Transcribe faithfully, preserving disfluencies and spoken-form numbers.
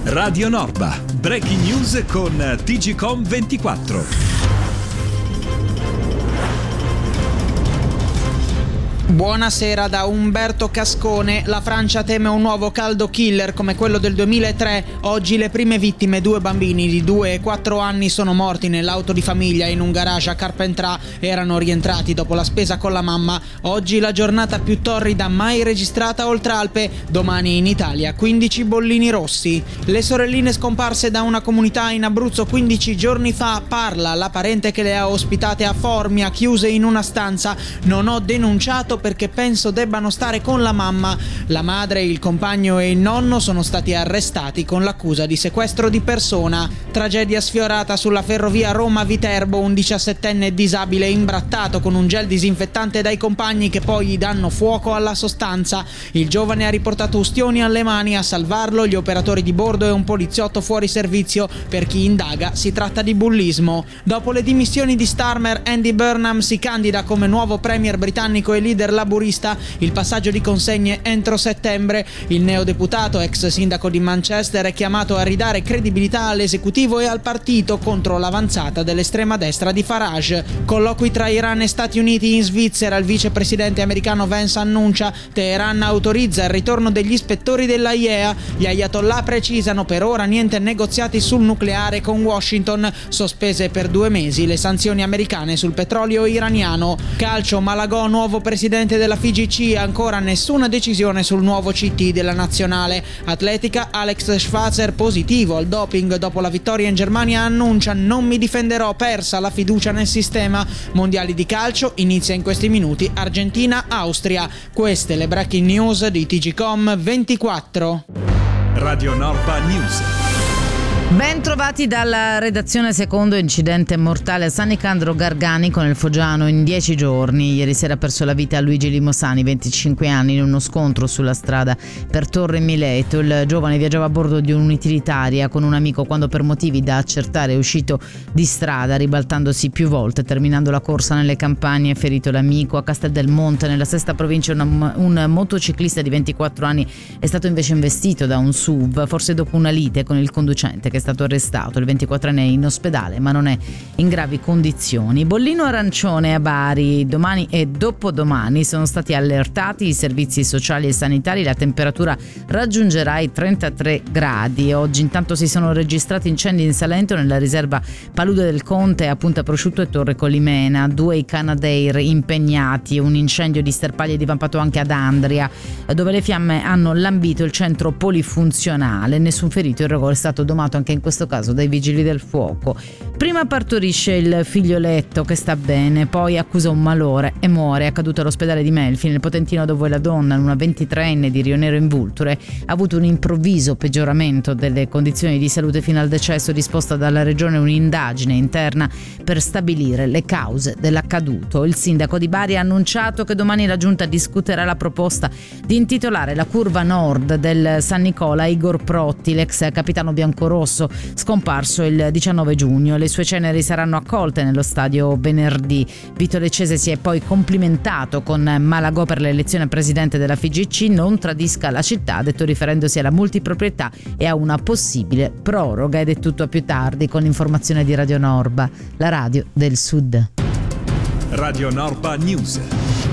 Radio Norba, breaking news con T G Com ventiquattro. Buonasera da Umberto Cascone. La Francia teme un nuovo caldo killer come quello del duemilatré. Oggi le prime vittime, due bambini di due e quattro anni, sono morti nell'auto di famiglia in un garage a Carpentras. Erano rientrati dopo la spesa con la mamma. Oggi la giornata più torrida mai registrata oltre Alpe. Domani in Italia quindici bollini rossi. Le sorelline scomparse da una comunità in Abruzzo quindici giorni fa. Parla la parente che le ha ospitate a Formia, chiuse in una stanza. Non ho denunciato perché penso debbano stare con la mamma. La madre, il compagno e il nonno sono stati arrestati con l'accusa di sequestro di persona. Tragedia sfiorata sulla ferrovia Roma-Viterbo. Un diciassettenne disabile imbrattato con un gel disinfettante dai compagni che poi gli danno fuoco alla sostanza. Il giovane ha riportato ustioni alle mani. A salvarlo gli operatori di bordo e un poliziotto fuori servizio. Per chi indaga si tratta di bullismo. Dopo le dimissioni di Starmer, Andy Burnham si candida come nuovo premier britannico e leader laburista. Il passaggio di consegne entro settembre. Il neodeputato, ex sindaco di Manchester, è chiamato a ridare credibilità all'esecutivo e al partito contro l'avanzata dell'estrema destra di Farage. Colloqui tra Iran e Stati Uniti in Svizzera. Il vicepresidente americano Vance annuncia: Teheran autorizza il ritorno degli ispettori della I E A. Gli ayatollah precisano: per ora niente negoziati sul nucleare con Washington. Sospese per due mesi le sanzioni americane sul petrolio iraniano. Calcio, Malagò nuovo presidente della F I G C, ancora nessuna decisione sul nuovo C T della nazionale. Atletica, Alex Schwarzer positivo al doping dopo la vittoria in Germania, annuncia: non mi difenderò, persa la fiducia nel sistema. Mondiali di calcio, inizia in questi minuti Argentina-Austria. Queste le breaking news di T G Com ventiquattro. Radio Norba News. Ben trovati dalla redazione. Secondo incidente mortale a San Nicandro Garganico nel Foggiano in dieci giorni. Ieri sera ha perso la vita Luigi Limosani, venticinque anni, in uno scontro sulla strada per Torre Mileto. Il giovane viaggiava a bordo di un'utilitaria con un amico quando, per motivi da accertare, è uscito di strada ribaltandosi più volte, terminando la corsa nelle campagne. Ferito l'amico. A Castel del Monte, nella sesta provincia, una, un motociclista di ventiquattro anni è stato invece investito da un S U V, forse dopo una lite con il conducente, che è stato arrestato. Il ventiquattrenne è in ospedale ma non è in gravi condizioni. Bollino arancione a Bari. Domani e dopodomani sono stati allertati i servizi sociali e sanitari. La temperatura raggiungerà i trentatré gradi. Oggi intanto si sono registrati incendi in Salento, nella riserva Palude del Conte, a Punta Prosciutto e Torre Colimena. Due i Canadair impegnati. Un incendio di sterpaglie divampato anche ad Andria, dove le fiamme hanno lambito il centro polifunzionale. Nessun ferito. Il rogo è stato domato anche in questo caso dai vigili del fuoco. Prima partorisce il figlioletto, che sta bene, poi accusa un malore e muore. È accaduto all'ospedale di Melfi, nel Potentino, dove la donna, una ventitreenne di Rio Nero in Vulture, ha avuto un improvviso peggioramento delle condizioni di salute fino al decesso. Disposta dalla regione un'indagine interna per stabilire le cause dell'accaduto. Il sindaco di Bari ha annunciato che domani la giunta discuterà la proposta di intitolare la curva nord del San Nicola a Igor Protti, l'ex capitano biancorosso scomparso il diciannove giugno. Le sue ceneri saranno accolte nello stadio venerdì. Vito Leccese si è poi complimentato con Malagò per l'elezione a presidente della F I G C. Non tradisca la città, ha detto, riferendosi alla multiproprietà e a una possibile proroga. Ed è tutto a più tardi con l'informazione di Radio Norba, la radio del Sud. Radio Norba News.